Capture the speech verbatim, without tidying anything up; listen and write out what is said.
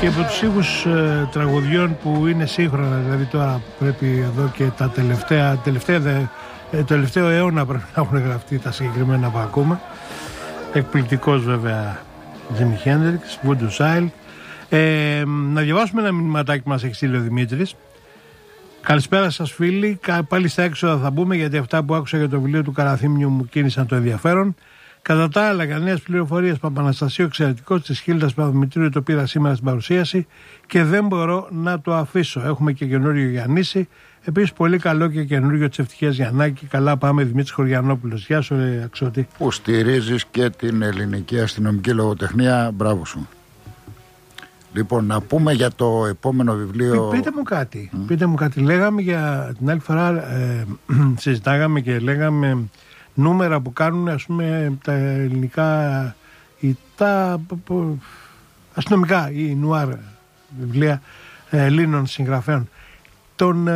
και από τους ήχους ε, τραγουδιών που είναι σύγχρονα, δηλαδή τώρα πρέπει εδώ και τα τελευταία, τελευταία δε, ε, τελευταίο αιώνα πρέπει να έχουν γραφτεί τα συγκεκριμένα που ακούμε. Εκπληκτικός βέβαια Jimi Hendrix, Voodoo Child. Ε, να διαβάσουμε ένα μηνυματάκι που μας έχει στείλει ο Δημήτρης. Καλησπέρα σας φίλοι, πάλι στα έξοδα θα μπούμε γιατί αυτά που άκουσα για το βιβλίο του Καραθήμιου μου κίνησαν το ενδιαφέρον. Κατά τα άλλα, για νέες πληροφορίες, Παπαναστασίου, εξαιρετικός της Χίλτας Παπαδημητρίου, το πήρα σήμερα στην παρουσίαση και δεν μπορώ να το αφήσω. Έχουμε και καινούριο Γιαννίση. Επίσης, πολύ καλό και καινούριο της Ευτυχίας Γιαννάκη. Καλά πάμε, Δημήτρης Χωριανόπουλος. Γεια σου, ρε, Αξιώτη. Που στηρίζεις και την ελληνική αστυνομική λογοτεχνία, μπράβο σου. Λοιπόν, να πούμε για το επόμενο βιβλίο. Πείτε μου κάτι. Mm. Πείτε μου κάτι. Λέγαμε για την άλλη φορά, ε, συζητάγαμε και λέγαμε νούμερα που κάνουν, ας πούμε, τα ελληνικά ή τα αστυνομικά ή νουάρ βιβλία Ελλήνων συγγραφέων. Τον